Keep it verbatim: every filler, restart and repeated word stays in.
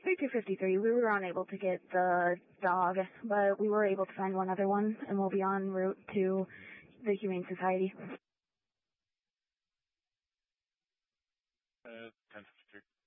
thirty-two fifty-three, we were unable to get the dog, but we were able to find one other one, and we'll be en route to the Humane Society. Uh, ten fifty-three.